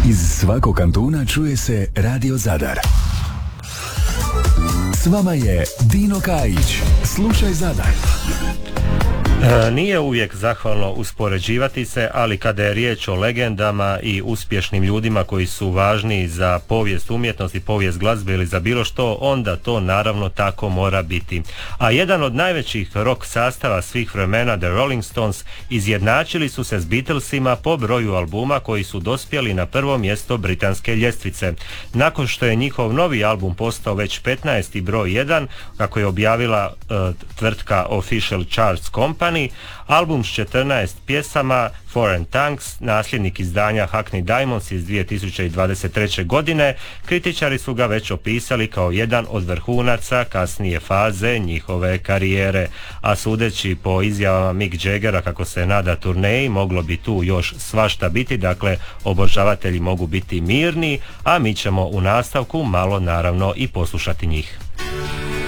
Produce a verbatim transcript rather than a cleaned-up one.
Iz svakog kantuna čuje se Radio Zadar. S vama je Dino Kajić. Slušaj Zadar. E, nije uvijek zahvalno uspoređivati se, ali kada je riječ o legendama i uspješnim ljudima koji su važni za povijest umjetnosti, povijest glazbe ili za bilo što, onda to naravno tako mora biti. A jedan od najvećih rock sastava svih vremena, The Rolling Stones, izjednačili su se s Beatlesima po broju albuma koji su dospjeli na prvo mjesto britanske ljestvice. Nakon što je njihov novi album postao već petnaesti broj jedan, kako je objavila uh, tvrtka Official Charts Company, album s četrnaest pjesama, Foreign Tongues, nasljednik izdanja Hackney Diamonds iz dvije tisuće dvadeset treće. godine, kritičari su ga već opisali kao jedan od vrhunaca kasnije faze njihove karijere, a sudeći po izjavama Mick Jaggera kako se nada turneji, moglo bi tu još svašta biti, dakle obožavatelji mogu biti mirni, a mi ćemo u nastavku malo naravno i poslušati njih.